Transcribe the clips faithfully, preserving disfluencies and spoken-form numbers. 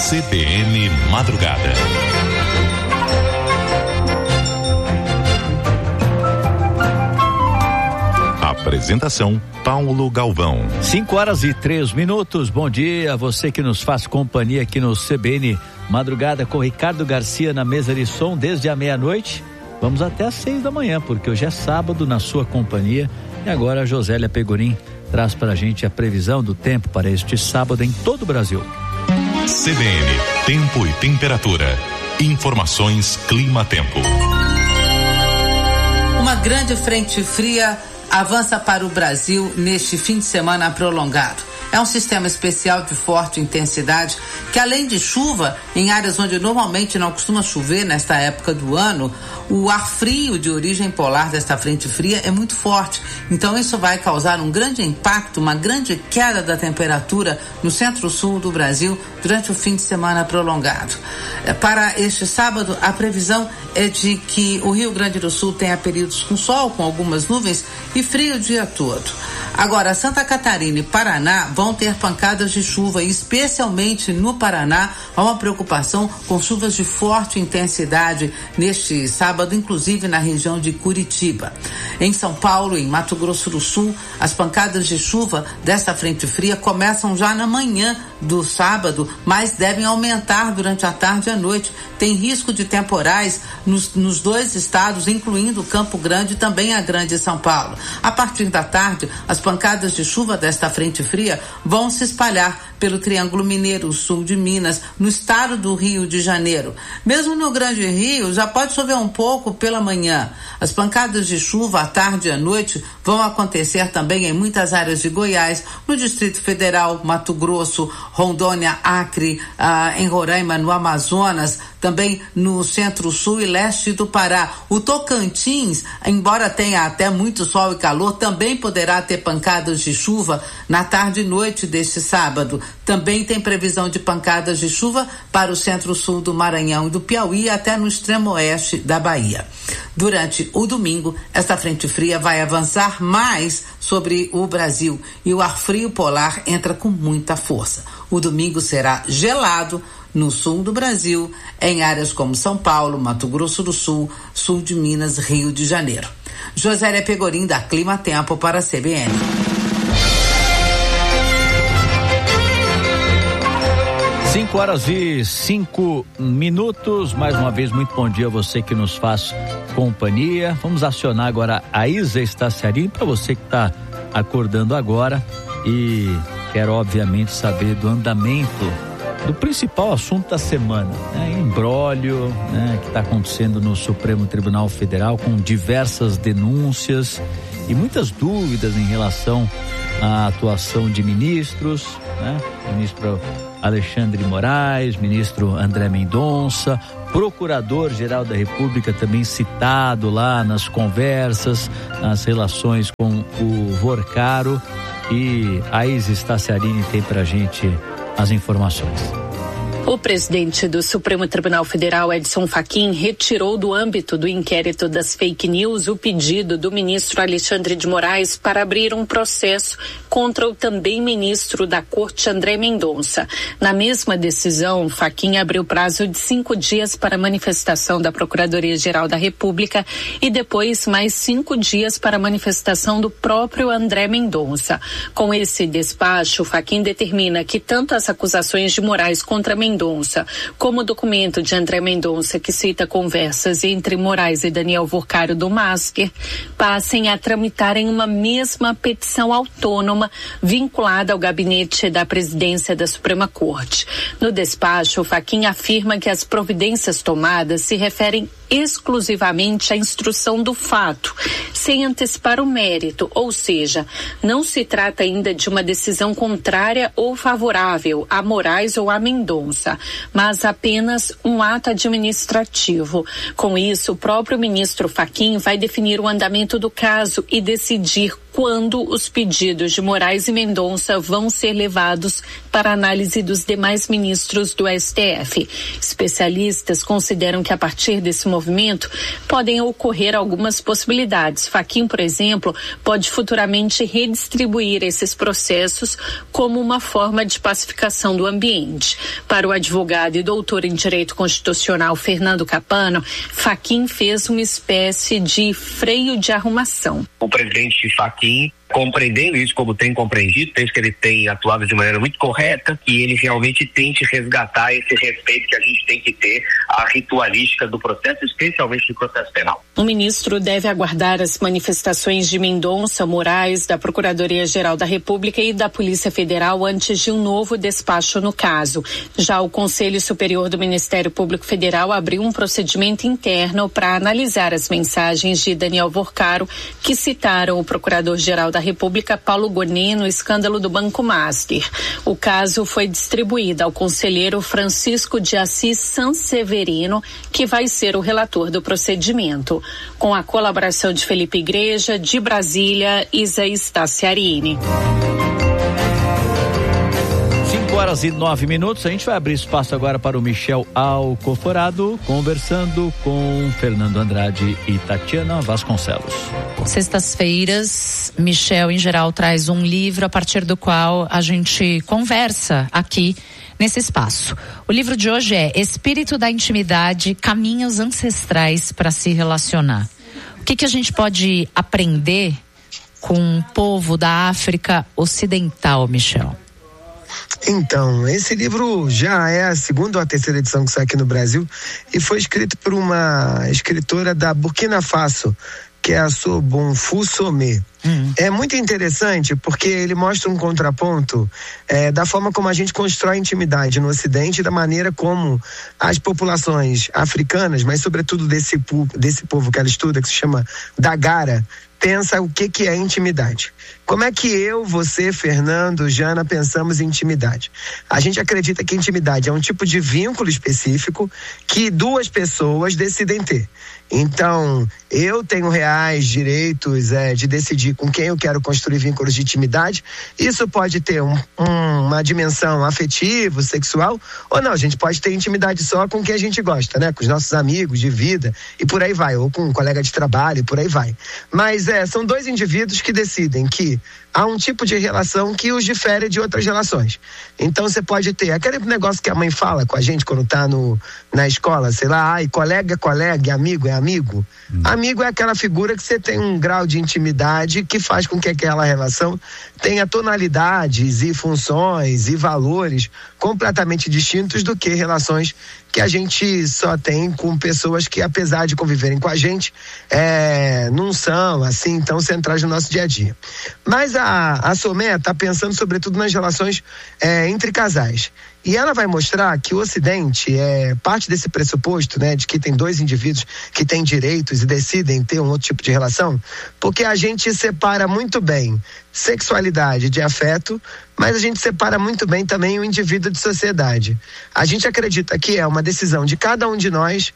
C B N Madrugada. Apresentação Paulo Galvão. cinco horas e três minutos. Bom dia a você que nos faz companhia aqui no C B N Madrugada com Ricardo Garcia na mesa de som desde a meia-noite. Vamos até às seis da manhã, porque hoje é sábado na sua companhia. E agora a Josélia Pegorim traz para a gente a previsão do tempo para este sábado em todo o Brasil. C B N, tempo e temperatura. Informações Clima-Tempo. Uma grande frente fria avança para o Brasil neste fim de semana prolongado. É um sistema especial de forte intensidade que, além de chuva, em áreas onde normalmente não costuma chover nesta época do ano, o ar frio de origem polar desta frente fria é muito forte. Então isso vai causar um grande impacto, uma grande queda da temperatura no centro-sul do Brasil durante o fim de semana prolongado. Para este sábado, a previsão é de que o Rio Grande do Sul tenha períodos com sol, com algumas nuvens e frio o dia todo. Agora, Santa Catarina e Paraná vão ter pancadas de chuva, e especialmente no Paraná há uma preocupação com chuvas de forte intensidade neste sábado, inclusive na região de Curitiba. Em São Paulo e em Mato Grosso do Sul, as pancadas de chuva desta frente fria começam já na manhã do sábado, mas devem aumentar durante a tarde e a noite. Tem risco de temporais nos, nos dois estados, incluindo Campo Grande e também a Grande São Paulo. A partir da tarde, as pancadas de chuva desta frente fria vão se espalhar pelo Triângulo Mineiro, sul de Minas, no estado do Rio de Janeiro. Mesmo no Grande Rio, já pode chover um pouco pela manhã. As pancadas de chuva à tarde e à noite vão acontecer também em muitas áreas de Goiás, no Distrito Federal, Mato Grosso, Rondônia, Acre, ah, em Roraima, no Amazonas, também no centro-sul e leste do Pará. O Tocantins, embora tenha até muito sol e calor, também poderá ter pancadas de chuva na tarde e noite deste sábado. Também tem previsão de pancadas de chuva para o centro-sul do Maranhão e do Piauí, até no extremo oeste da Bahia. Durante o domingo, esta frente fria vai avançar mais sobre o Brasil e o ar frio polar entra com muita força. O domingo será gelado no sul do Brasil, em áreas como São Paulo, Mato Grosso do Sul, sul de Minas, Rio de Janeiro. Josélia Pegorim, da Clima Tempo para a C B N. cinco horas e cinco minutos. Mais uma vez, muito bom dia a você que nos faz companhia. Vamos acionar agora a Isa Estaciarini para você que está acordando agora e quer, obviamente, saber do andamento do principal assunto da semana, né? Imbróglio, né, que está acontecendo no Supremo Tribunal Federal, com diversas denúncias e muitas dúvidas em relação à atuação de ministros, né? Ministro Alexandre Moraes, ministro André Mendonça, procurador-geral da República também citado lá nas conversas, nas relações com o Vorcaro, e a Isa Estaciarini tem pra gente as informações. O presidente do Supremo Tribunal Federal, Edson Fachin, retirou do âmbito do inquérito das fake news o pedido do ministro Alexandre de Moraes para abrir um processo contra o também ministro da Corte, André Mendonça. Na mesma decisão, Fachin abriu prazo de cinco dias para manifestação da Procuradoria-Geral da República e depois mais cinco dias para manifestação do próprio André Mendonça. Com esse despacho, Fachin determina que tanto as acusações de Moraes contra Mendonça como o documento de André Mendonça, que cita conversas entre Moraes e Daniel Vorcaro do Masker, passem a tramitar em uma mesma petição autônoma vinculada ao gabinete da presidência da Suprema Corte. No despacho, Fachin afirma que as providências tomadas se referem exclusivamente à instrução do fato, sem antecipar o mérito, ou seja, não se trata ainda de uma decisão contrária ou favorável a Moraes ou a Mendonça, mas apenas um ato administrativo. Com isso, o próprio ministro Fachin vai definir o andamento do caso e decidir quando os pedidos de Moraes e Mendonça vão ser levados para análise dos demais ministros do S T F. Especialistas consideram que a partir desse movimento podem ocorrer algumas possibilidades. Fachin, por exemplo, pode futuramente redistribuir esses processos como uma forma de pacificação do ambiente. Para o advogado e doutor em Direito Constitucional Fernando Capano, Fachin fez uma espécie de freio de arrumação. O presidente Fachin, compreendendo isso como tem compreendido, penso que ele tem atuado de maneira muito correta, que ele realmente tente resgatar esse respeito que a gente tem que ter à ritualística do processo, especialmente do processo penal. O ministro deve aguardar as manifestações de Mendonça, Moraes, da Procuradoria-Geral da República e da Polícia Federal antes de um novo despacho no caso. Já o Conselho Superior do Ministério Público Federal abriu um procedimento interno para analisar as mensagens de Daniel Vorcaro, que citaram o Procurador-Geral da República, Paulo Gonet, no escândalo do Banco Master. O caso foi distribuído ao conselheiro Francisco de Assis Sanseverino, que vai ser o relator do procedimento. Com a colaboração de Felipe Igreja, de Brasília, Isa Staciarini. cinco horas e nove minutos, a gente vai abrir espaço agora para o Michel Alcoforado, conversando com Fernando Andrade e Tatiana Vasconcelos. Sextas-feiras, Michel, em geral, traz um livro a partir do qual a gente conversa aqui nesse espaço. O livro de hoje é Espírito da Intimidade, Caminhos Ancestrais para se Relacionar. O que que a gente pode aprender com o povo da África Ocidental, Michel? Então, esse livro já é a segunda ou a terceira edição que sai aqui no Brasil e foi escrito por uma escritora da Burkina Faso, que é a Sobonfu Somé. Hum. É muito interessante porque ele mostra um contraponto é, da forma como a gente constrói intimidade no Ocidente e da maneira como as populações africanas, mas sobretudo desse, desse povo que ela estuda, que se chama Dagara, pensa o que que é intimidade. Como é que eu, você, Fernando, Jana, pensamos em intimidade? A gente acredita que intimidade é um tipo de vínculo específico que duas pessoas decidem ter. Então, eu tenho reais direitos é, de decidir com quem eu quero construir vínculos de intimidade. Isso pode ter um, um, uma dimensão afetiva, sexual, ou não, a gente pode ter intimidade só com quem a gente gosta, né? Com os nossos amigos de vida e por aí vai, ou com um colega de trabalho e por aí vai. Mas é, são dois indivíduos que decidem que há um tipo de relação que os difere de outras relações. Então você pode ter aquele negócio que a mãe fala com a gente quando tá no, na escola, sei lá, ai, colega é colega, amigo é amigo. Hum. Amigo é aquela figura que você tem um grau de intimidade que faz com que aquela relação tenha tonalidades e funções e valores completamente distintos do que relações que a gente só tem com pessoas que, apesar de conviverem com a gente, é, não são, assim, tão centrais no nosso dia a dia. Mas a, a Somé está pensando, sobretudo, nas relações é, entre casais. E ela vai mostrar que o Ocidente é parte desse pressuposto, né, de que tem dois indivíduos que têm direitos e decidem ter um outro tipo de relação, porque a gente separa muito bem sexualidade de afeto, mas a gente separa muito bem também o indivíduo de sociedade. A gente acredita que é uma decisão de cada um de nós,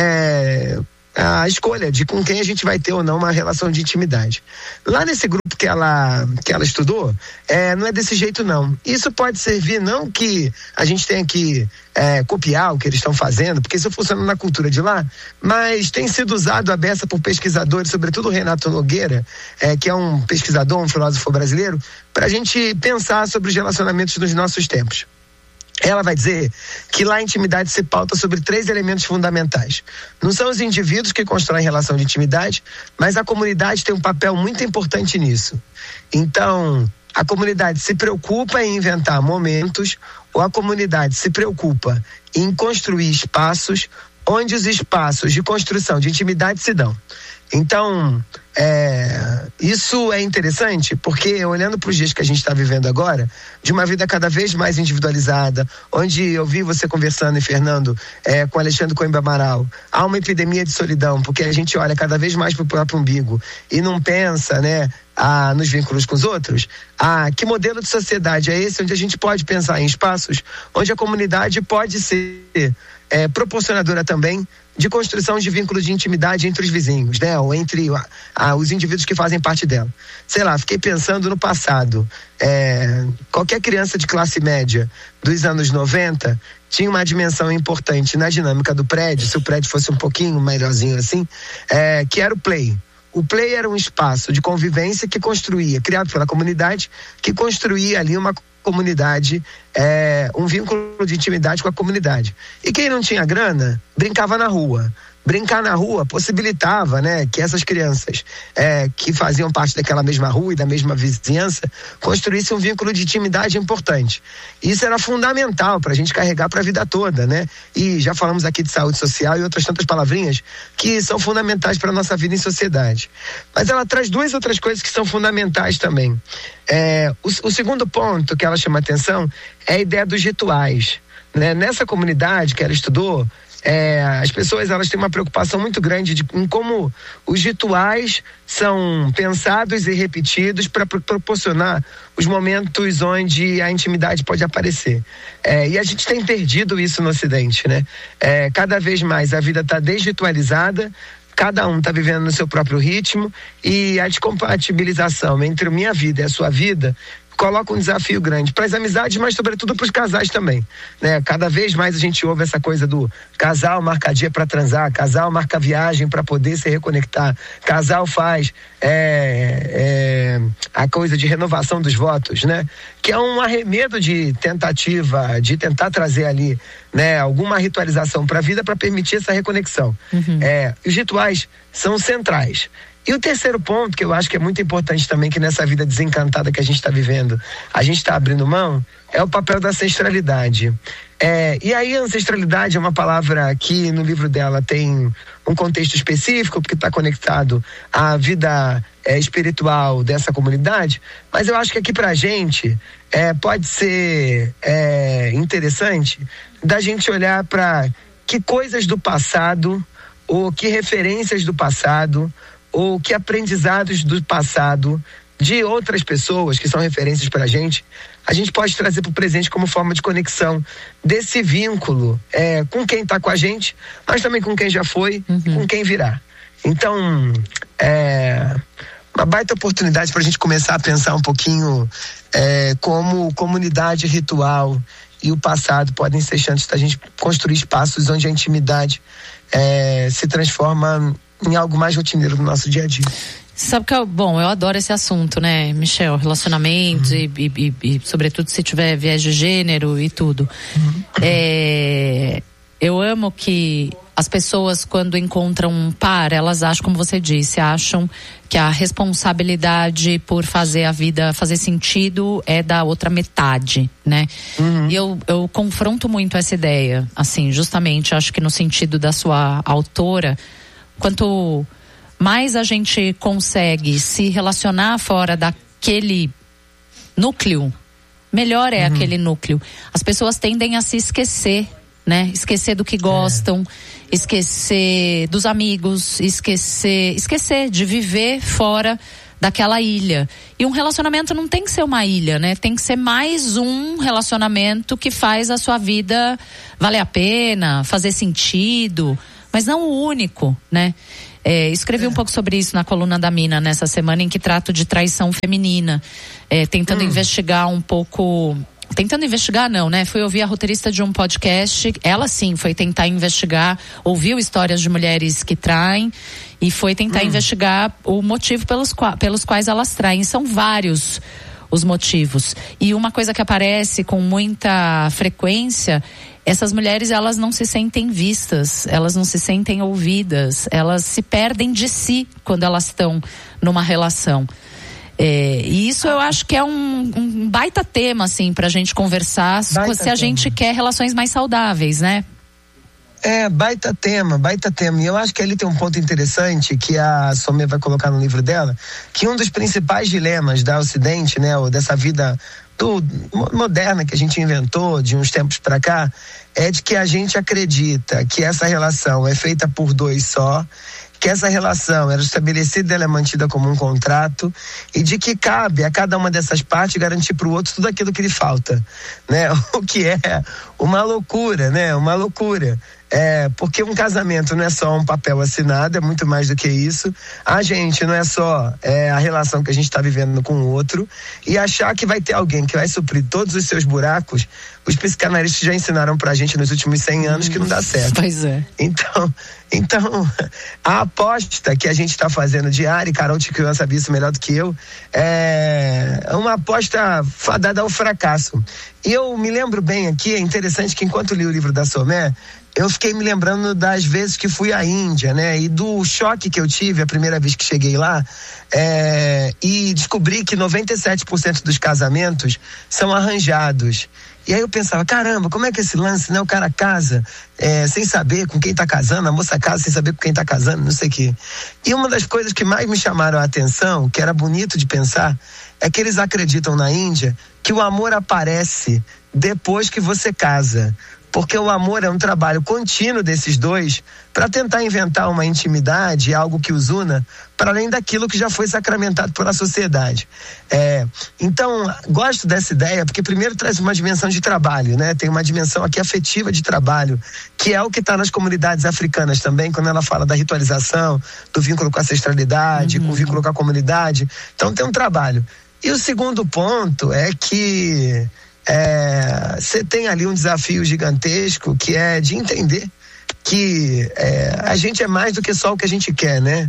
é, a escolha de com quem a gente vai ter ou não uma relação de intimidade. Lá nesse grupo que ela, que ela estudou, é, não é desse jeito não. Isso pode servir, não que a gente tenha que é, copiar o que eles estão fazendo, porque isso funciona na cultura de lá, mas tem sido usado a beça por pesquisadores, sobretudo o Renato Nogueira, é, que é um pesquisador, um filósofo brasileiro, para a gente pensar sobre os relacionamentos dos nossos tempos. Ela vai dizer que lá a intimidade se pauta sobre três elementos fundamentais. Não são os indivíduos que constroem relação de intimidade, mas a comunidade tem um papel muito importante nisso. Então, a comunidade se preocupa em inventar momentos, ou a comunidade se preocupa em construir espaços onde os espaços de construção de intimidade se dão. Então, é, isso é interessante porque, olhando para os dias que a gente está vivendo agora, de uma vida cada vez mais individualizada, onde eu vi você conversando, e Fernando, é, com Alexandre Coimbra Amaral, há uma epidemia de solidão, porque a gente olha cada vez mais para o próprio umbigo e não pensa, né, a, nos vínculos com os outros? Ah, que modelo de sociedade é esse onde a gente pode pensar em espaços onde a comunidade pode ser é, proporcionadora também de construção de vínculos de intimidade entre os vizinhos, né? Ou entre a, a, os indivíduos que fazem parte dela. Sei lá, fiquei pensando no passado. É, qualquer criança de classe média dos anos noventa tinha uma dimensão importante na dinâmica do prédio, se o prédio fosse um pouquinho melhorzinho assim, é, que era o play. O play era um espaço de convivência que construía, criado pela comunidade, que construía ali uma comunidade, é, um vínculo de intimidade com a comunidade. E quem não tinha grana, brincava na rua. Brincar na rua possibilitava, né, que essas crianças é, que faziam parte daquela mesma rua e da mesma vizinhança construíssem um vínculo de intimidade importante. Isso era fundamental para a gente carregar para a vida toda, né? E já falamos aqui de saúde social e outras tantas palavrinhas que são fundamentais para a nossa vida em sociedade. Mas ela traz duas outras coisas que são fundamentais também. É, o, o segundo ponto que ela chama atenção é a ideia dos rituais, né? Nessa comunidade que ela estudou, É, as pessoas elas têm uma preocupação muito grande de, em como os rituais são pensados e repetidos para proporcionar os momentos onde a intimidade pode aparecer. É, e a gente tem perdido isso no Ocidente, né? É, cada vez mais a vida está desritualizada, cada um está vivendo no seu próprio ritmo e a descompatibilização entre a minha vida e a sua vida coloca um desafio grande para as amizades, mas sobretudo para os casais também, né? Cada vez mais a gente ouve essa coisa do casal marca dia para transar, casal marca viagem para poder se reconectar, casal faz é, é, a coisa de renovação dos votos, né? Que é um arremedo de tentativa de tentar trazer ali, né, alguma ritualização para a vida para permitir essa reconexão. Uhum. É, os rituais são centrais. E o terceiro ponto, que eu acho que é muito importante também, que nessa vida desencantada que a gente está vivendo, a gente está abrindo mão, é o papel da ancestralidade. É, e aí a ancestralidade é uma palavra que no livro dela tem um contexto específico, porque está conectado à vida é, espiritual dessa comunidade, mas eu acho que aqui pra gente é, pode ser é, interessante da gente olhar para que coisas do passado, ou que referências do passado, ou que aprendizados do passado de outras pessoas que são referências para a gente, a gente pode trazer para o presente como forma de conexão desse vínculo é, com quem está com a gente, mas também com quem já foi, uhum. com quem virá. Então, é uma baita oportunidade para a gente começar a pensar um pouquinho é, como comunidade ritual e o passado podem ser chances da gente construir espaços onde a intimidade é, se transforma em algo mais rotineiro no nosso dia a dia. Sabe que eu, bom, eu adoro esse assunto, né, Michel? Relacionamentos uhum. e, e, e, sobretudo, se tiver viés de gênero e tudo. Uhum. É, eu amo que as pessoas, quando encontram um par, elas acham, como você disse, acham que a responsabilidade por fazer a vida fazer sentido é da outra metade, né? Uhum. E eu, eu confronto muito essa ideia, assim, justamente, acho que no sentido da sua autora, quanto mais a gente consegue se relacionar fora daquele núcleo, melhor é uhum. aquele núcleo. As pessoas tendem a se esquecer, né? Esquecer do que gostam, é. esquecer dos amigos, esquecer, esquecer de viver fora daquela ilha. E um relacionamento não tem que ser uma ilha, né? Tem que ser mais um relacionamento que faz a sua vida valer a pena, fazer sentido, mas não o único, né? É, escrevi é. um pouco sobre isso na coluna da Mina nessa semana, em que trato de traição feminina, é, tentando hum. investigar um pouco, tentando investigar não, né? Fui ouvir a roteirista de um podcast, ela sim foi tentar investigar, ouviu histórias de mulheres que traem e foi tentar hum. investigar o motivo pelos, pelos quais elas traem. São vários os motivos. E uma coisa que aparece com muita frequência, essas mulheres, elas não se sentem vistas, elas não se sentem ouvidas, elas se perdem de si quando elas estão numa relação. É, e isso eu acho que é um, um baita tema, assim, pra gente conversar, baita se a tema. gente quer relações mais saudáveis, né? É, baita tema, baita tema. E eu acho que ali tem um ponto interessante que a Somé vai colocar no livro dela, que um dos principais dilemas da Ocidente, né, ou dessa vida do, moderna que a gente inventou de uns tempos para cá, é de que a gente acredita que essa relação é feita por dois só que essa relação era estabelecida, ela é mantida como um contrato e de que cabe a cada uma dessas partes garantir para o outro tudo aquilo que lhe falta, né? O que é uma loucura, né? Uma loucura. É, porque um casamento não é só um papel assinado, é muito mais do que isso. A gente não é só é, a relação que a gente está vivendo com o outro, e achar que vai ter alguém que vai suprir todos os seus buracos, os psicanalistas já ensinaram pra gente nos últimos cem anos que não dá certo. Pois é. Então, então a aposta que a gente está fazendo diária, e Carol Tiquian sabe isso melhor do que eu, é uma aposta fadada ao fracasso. E eu me lembro bem aqui, é interessante que enquanto li o livro da Somé, eu fiquei me lembrando das vezes que fui à Índia, né? E do choque que eu tive a primeira vez que cheguei lá, é, e descobri que noventa e sete por cento dos casamentos são arranjados. E aí eu pensava, caramba, como é que esse lance, né? O cara casa é, sem saber com quem tá casando, a moça casa sem saber com quem tá casando, não sei o quê. E uma das coisas que mais me chamaram a atenção, que era bonito de pensar, é que eles acreditam na Índia que o amor aparece depois que você casa. Porque o amor é um trabalho contínuo desses dois para tentar inventar uma intimidade, algo que os una, para além daquilo que já foi sacramentado pela sociedade. É, então, gosto dessa ideia, porque primeiro traz uma dimensão de trabalho, né? Tem uma dimensão aqui afetiva de trabalho, que é o que está nas comunidades africanas também, quando ela fala da ritualização, do vínculo com a ancestralidade, uhum. com o vínculo com a comunidade. Então, tem um trabalho. E o segundo ponto é que você é, tem ali um desafio gigantesco, que é de entender que é, a gente é mais do que só o que a gente quer, né?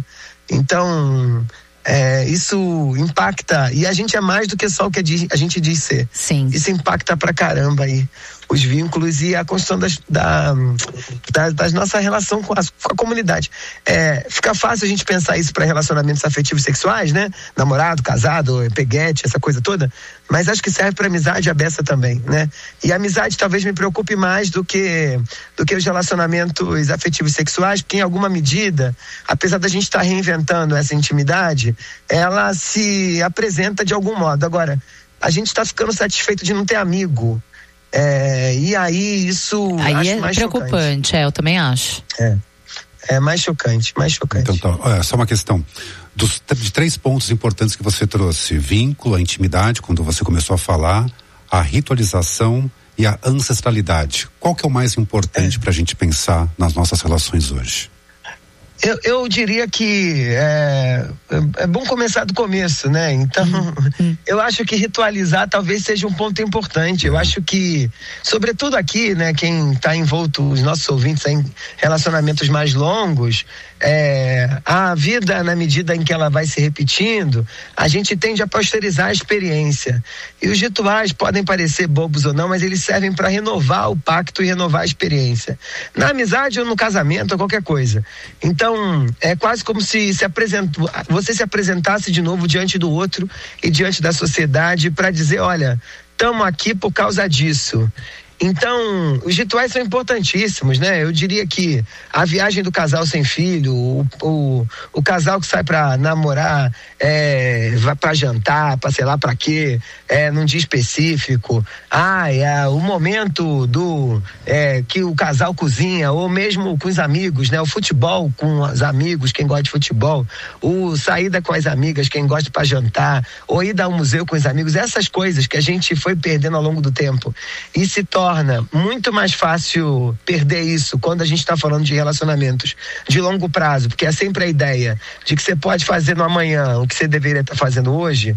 Então, é, isso impacta, e a gente é mais do que só o que a gente diz ser. Sim. Isso impacta pra caramba aí os vínculos e a construção das, da, da, das nossa relação com a, com a comunidade. É, fica fácil a gente pensar isso para relacionamentos afetivos sexuais, né? Namorado, casado, peguete, essa coisa toda, mas acho que serve para amizade e a beça também, né? E a amizade talvez me preocupe mais do que, do que os relacionamentos afetivos sexuais, porque em alguma medida, apesar da gente estar tá reinventando essa intimidade, ela se apresenta de algum modo. Agora, a gente está ficando satisfeito de não ter amigo. É, e aí isso aí acho é mais preocupante, chocante. é, eu também acho. É, é mais chocante, mais chocante. Então tá, olha, só uma questão. Dos, de três pontos importantes que você trouxe: vínculo, a intimidade, quando você começou a falar, a ritualização e a ancestralidade. Qual que é o mais importante é. para a gente pensar nas nossas relações hoje? Eu, eu diria que é, é bom começar do começo, né? Então, uhum. eu acho que ritualizar talvez seja um ponto importante. Eu acho que, sobretudo aqui, né, quem está envolto, os nossos ouvintes em relacionamentos mais longos, é, a vida, na medida em que ela vai se repetindo, a gente tende a posterizar a experiência. E os rituais podem parecer bobos ou não, mas eles servem para renovar o pacto e renovar a experiência. Na amizade ou no casamento ou qualquer coisa. Então, Então, é quase como se, se apresentou, você se apresentasse de novo diante do outro e diante da sociedade para dizer, olha, estamos aqui por causa disso. Então, os rituais são importantíssimos, né? Eu diria que a viagem do casal sem filho, o, o, o casal que sai pra namorar, é, vai pra jantar, pra sei lá pra quê, é, num dia específico. Ah, é o momento do é, que o casal cozinha, ou mesmo com os amigos, né? O futebol com os amigos, quem gosta de futebol, o saída com as amigas, quem gosta pra jantar, ou ir ao museu com os amigos, essas coisas que a gente foi perdendo ao longo do tempo. E se torna torna muito mais fácil perder isso quando a gente está falando de relacionamentos de longo prazo, porque é sempre a ideia de que você pode fazer no amanhã o que você deveria estar fazendo hoje.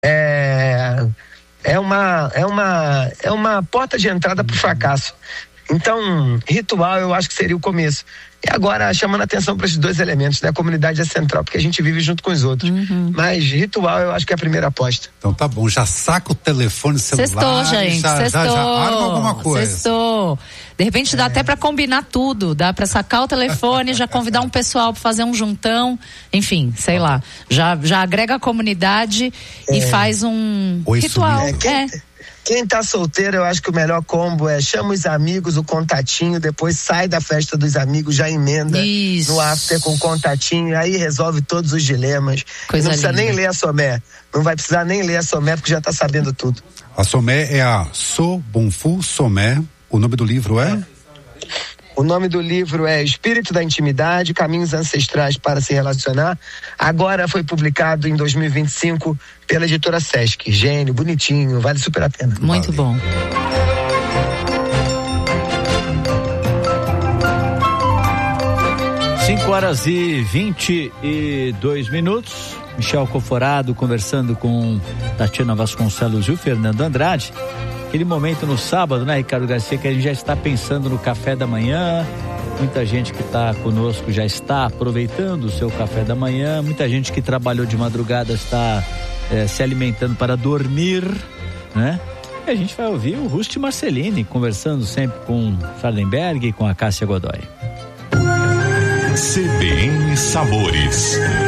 É, é, uma, é, uma, é uma porta de entrada para o fracasso. Então, ritual eu acho que seria o começo. E agora, chamando a atenção para esses dois elementos, né? A comunidade é central, porque a gente vive junto com os outros. Uhum. Mas ritual eu acho que é a primeira aposta. Então tá bom, já saca o telefone celular. Sextou, gente, já, sextou. Já, já arma alguma coisa. Sextou. De repente dá é. até para combinar tudo. Dá para sacar o telefone, já convidar um pessoal para fazer um juntão. Enfim, sei lá. Já, já agrega a comunidade é. e faz um Oi, ritual. É, quem... é. Quem tá solteiro, eu acho que o melhor combo é chama os amigos, o contatinho, depois sai da festa dos amigos, já emenda Isso. no after com o contatinho, aí resolve todos os dilemas. Coisa Não precisa linda. nem ler a Somé, não vai precisar nem ler a Somé, porque já tá sabendo tudo. A Somé é a So Bonfu Somé, o nome do livro é? O nome do livro é Espírito da Intimidade, Caminhos Ancestrais para se Relacionar. Agora foi publicado em dois mil e vinte e cinco pela editora Sesc. Gênio, bonitinho, vale super a pena. Muito Valeu. bom. cinco horas e vinte e dois minutos. Michel Coforado conversando com Tatiana Vasconcelos e o Fernando Andrade. Aquele momento no sábado, né, Ricardo Garcia, que a gente já está pensando no café da manhã. Muita gente que está conosco já está aproveitando o seu café da manhã. Muita gente que trabalhou de madrugada está eh, se alimentando para dormir, né? E a gente vai ouvir o Rusty Marcelini conversando sempre com Sardenberg e com a Cássia Godoy. C B N Sabores.